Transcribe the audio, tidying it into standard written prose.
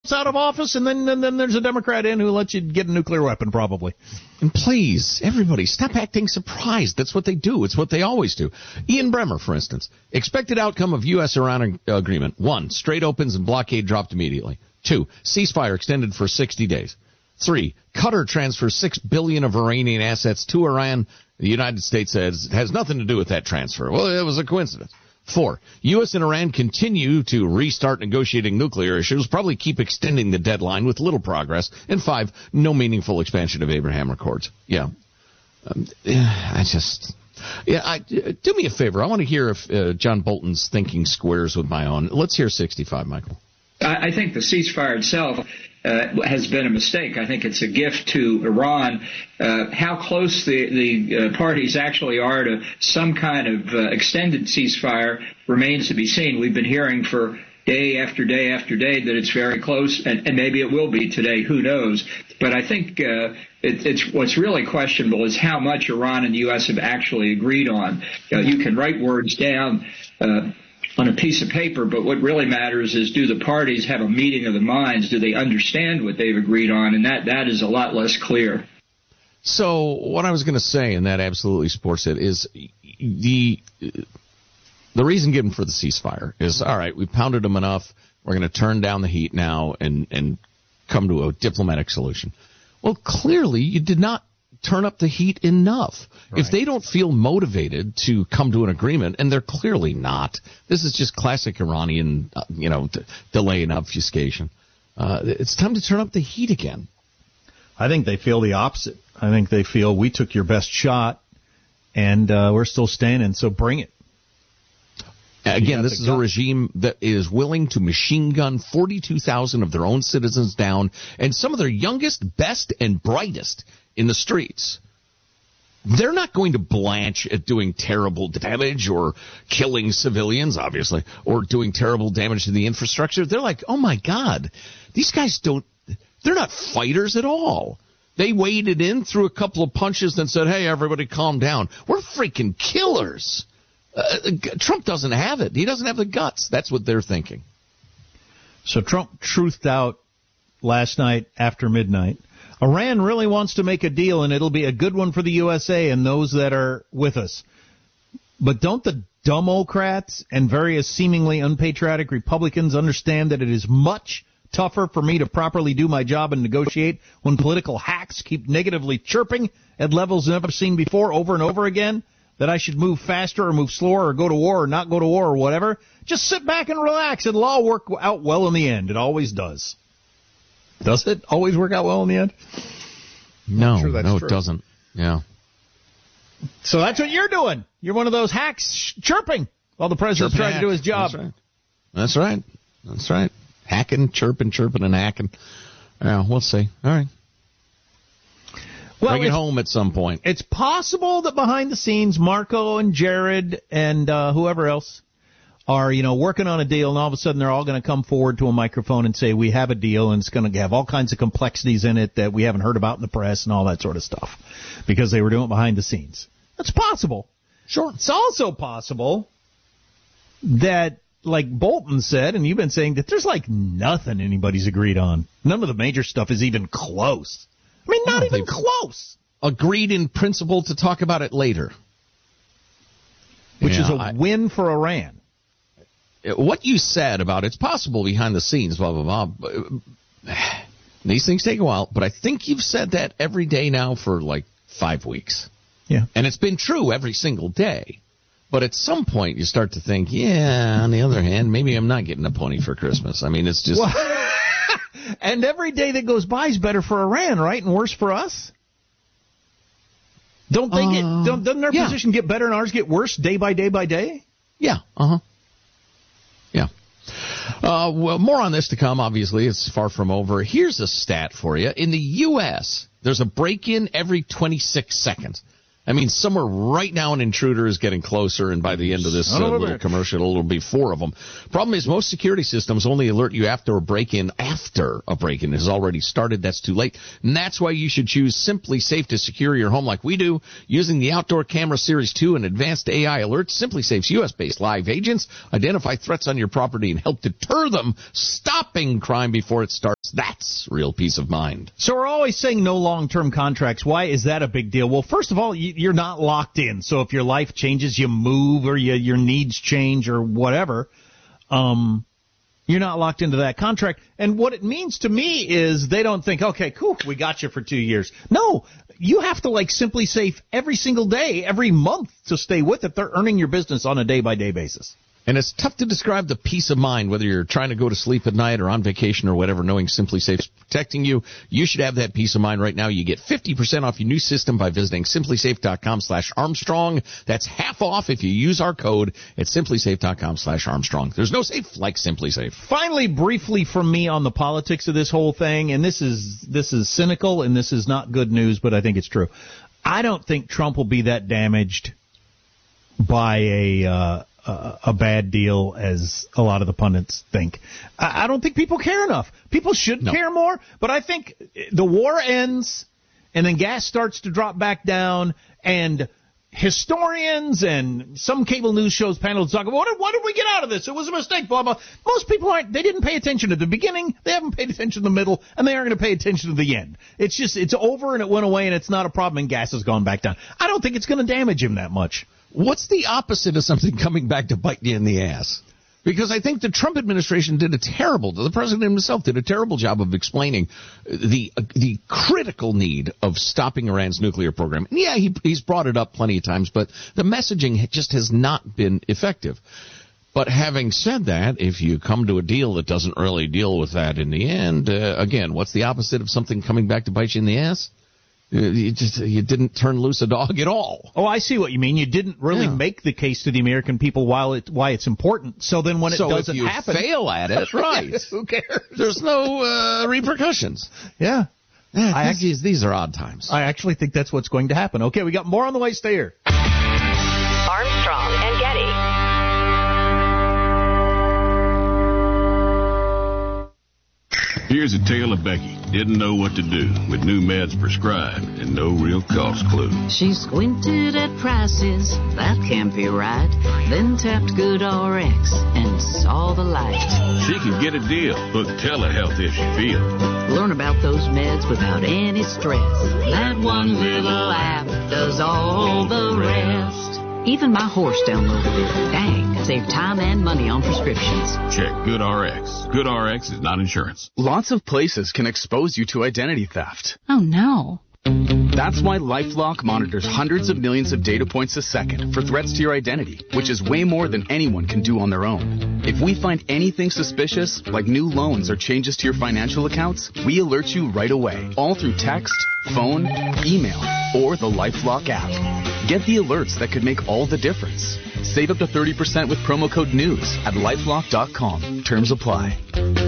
out of office, and then there's a Democrat in who lets you get a nuclear weapon, probably. And please, everybody, stop acting surprised. That's what they do. It's what they always do. Ian Bremmer, for instance. Expected outcome of U.S.-Iran agreement. 1, Strait opens and blockade dropped immediately. 2, ceasefire extended for 60 days. 3, Qatar transfers $6 billion of Iranian assets to Iran. The United States says it has nothing to do with that transfer. Well, it was a coincidence. 4, U.S. and Iran continue to restart negotiating nuclear issues, probably keep extending the deadline with little progress. And 5, no meaningful expansion of Abraham Accords. Yeah. Do me a favor. I want to hear if John Bolton's thinking squares with my own. Let's hear 65, Michael. I think the ceasefire itself has been a mistake. I think it's a gift to Iran. How close the parties actually are to some kind of extended ceasefire remains to be seen. We've been hearing for day after day after day that it's very close, and maybe it will be today. Who knows? But I think it's what's really questionable is how much Iran and the U.S. have actually agreed on. You can write words down on a piece of paper, but what really matters is, do the parties have a meeting of the minds? Do they understand what they've agreed on? And that is a lot less clear. So what I was going to say, and that absolutely supports it, is the reason given for the ceasefire is, all right, we've pounded them enough, we're going to turn down the heat now and come to a diplomatic solution. Well, clearly you did not turn up the heat enough. Right. If they don't feel motivated to come to an agreement, and they're clearly not, this is just classic Iranian, delay and obfuscation. It's time to turn up the heat again. I think they feel the opposite. I think they feel we took your best shot, and we're still standing, so bring it. Again, this is a regime that is willing to machine gun 42,000 of their own citizens down, and some of their youngest, best, and brightest in the streets. They're not going to blanch at doing terrible damage or killing civilians, obviously, or doing terrible damage to the infrastructure. They're like, oh, my God, these guys they're not fighters at all. They waded in, threw a couple of punches, and said, hey, everybody calm down. We're freaking killers. Trump doesn't have it. He doesn't have the guts. That's what they're thinking. So Trump truthed out last night after midnight. Iran really wants to make a deal, and it'll be a good one for the USA and those that are with us. But don't the Democrats and various seemingly unpatriotic Republicans understand that it is much tougher for me to properly do my job and negotiate when political hacks keep negatively chirping at levels never seen before over and over again? That I should move faster or move slower or go to war or not go to war or whatever? Just sit back and relax, and it'll all work out well in the end. It always does. Does it always work out well in the end? No, it doesn't. Yeah. So that's what you're doing. You're one of those hacks chirping while the president's trying to do his job. That's right. Hacking, chirping, and hacking. Yeah, we'll see. All right. Well, bring it home at some point. It's possible that behind the scenes, Marco and Jared and whoever else are, working on a deal, and all of a sudden they're all going to come forward to a microphone and say, we have a deal, and it's going to have all kinds of complexities in it that we haven't heard about in the press and all that sort of stuff, because they were doing it behind the scenes. That's possible. Sure. It's also possible that, like Bolton said, and you've been saying, that there's like nothing anybody's agreed on. None of the major stuff is even close. I mean, not even close. Agreed in principle to talk about it later. Which is a win for Iran. What you said about it's possible behind the scenes, blah, blah, blah. These things take a while, but I think you've said that every day now for like 5 weeks. Yeah. And it's been true every single day. But at some point you start to think, yeah, on the other hand, maybe I'm not getting a pony for Christmas. I mean, it's just... And every day that goes by is better for Iran, right, and worse for us? Don't they doesn't their position get better and ours get worse day by day by day? Yeah. Yeah. Well, more on this to come, obviously. It's far from over. Here's a stat for you. In the U.S., there's a break-in every 26 seconds. I mean, somewhere right now an intruder is getting closer, and by the end of this little commercial, it'll be 4 of them. Problem is, most security systems only alert you after a break-in has already started. That's too late. And that's why you should choose Simply Safe to secure your home like we do. Using the Outdoor Camera Series 2 and advanced AI alerts, Simply Safe's U.S.-based live agents identify threats on your property and help deter them, stopping crime before it starts. That's real peace of mind. So we're always saying no long-term contracts. Why is that a big deal? Well, first of all, you're not locked in. So if your life changes, you move, or your needs change, or whatever, you're not locked into that contract. And what it means to me is they don't think, okay, cool, we got you for 2 years. No, you have to Simply Safe every single day, every month to stay with it. They're earning your business on a day-by-day basis. And it's tough to describe the peace of mind, whether you're trying to go to sleep at night or on vacation or whatever, knowing Simply Safe's protecting you. You should have that peace of mind right now. You get 50% off your new system by visiting simplysafe.com/Armstrong. That's half off if you use our code at simplysafe.com/Armstrong. There's no safe like Simply Safe. Finally, briefly from me on the politics of this whole thing, and this is cynical and this is not good news, but I think it's true. I don't think Trump will be that damaged by a bad deal as a lot of the pundits think. I don't think people care enough. People should care more, but I think the war ends and then gas starts to drop back down, and historians and some cable news shows panels talk about what did we get out of this? It was a mistake, blah, blah. Most people they didn't pay attention to the beginning, they haven't paid attention to the middle, and they aren't going to pay attention to the end. It's over and it went away and it's not a problem and gas has gone back down. I don't think it's going to damage him that much. What's the opposite of something coming back to bite you in the ass? Because I think the Trump administration the president himself did a terrible job of explaining the critical need of stopping Iran's nuclear program. And yeah, he's brought it up plenty of times, but the messaging just has not been effective. But having said that, if you come to a deal that doesn't really deal with that in the end, again, what's the opposite of something coming back to bite you in the ass? You didn't turn loose a dog at all. Oh, I see what you mean. You didn't really make the case to the American people why it's important. So then when it doesn't happen, if you fail at it, right? Who cares? There's no repercussions. Yeah. These are odd times. I actually think that's what's going to happen. Okay, we got more on the way. Stay here. Armstrong and Getty. Here's a tale of Becky. Didn't know what to do with new meds prescribed and no real cost clue. She squinted at prices, that can't be right. Then tapped GoodRx and saw the light. She can get a deal. Hook telehealth if she feels. Learn about those meds without any stress. That one little app does all the rest. Even my horse downloaded it. Dang, saved time and money on prescriptions. Check GoodRx. GoodRx is not insurance. Lots of places can expose you to identity theft. Oh, no. That's why LifeLock monitors hundreds of millions of data points a second for threats to your identity, which is way more than anyone can do on their own. If we find anything suspicious, like new loans or changes to your financial accounts, we alert you right away, all through text, phone, email, or the LifeLock app. Get the alerts that could make all the difference. Save up to 30% with promo code NEWS at LifeLock.com. Terms apply.